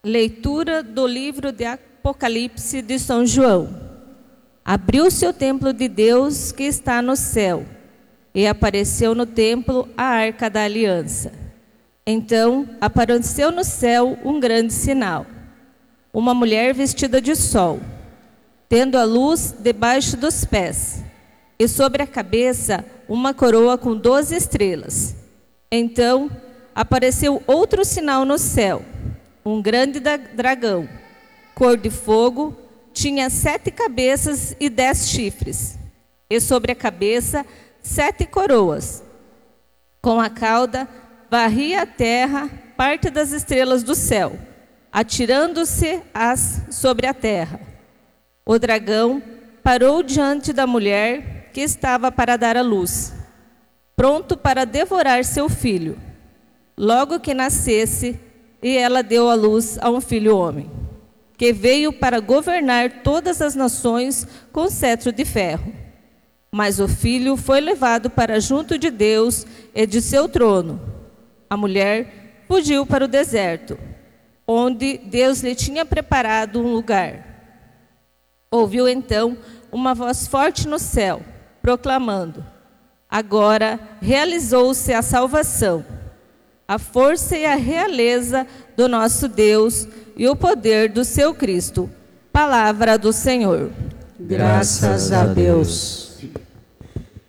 Leitura do livro de Apocalipse de São João. Abriu-se o templo de Deus que está no céu, e apareceu no templo a arca da aliança. Então apareceu no céu um grande sinal: uma mulher vestida de sol, tendo a luz debaixo dos pés, e sobre a cabeça uma coroa com 12 estrelas. Então apareceu outro sinal no céu: um grande dragão, cor de fogo, tinha 7 cabeças e 10 chifres, e sobre a cabeça 7 coroas. Com a cauda varria a terra, parte das estrelas do céu, atirando-se-as sobre a terra. O dragão parou diante da mulher que estava para dar à luz, pronto para devorar seu filho, logo que nascesse, e ela deu à luz a um filho homem, que veio para governar todas as nações com cetro de ferro. Mas o filho foi levado para junto de Deus e de seu trono. A mulher fugiu para o deserto, onde Deus lhe tinha preparado um lugar. Ouviu então uma voz forte no céu, proclamando: agora realizou-se a salvação, a força e a realeza do nosso Deus e o poder do seu Cristo. Palavra do Senhor. Graças a Deus.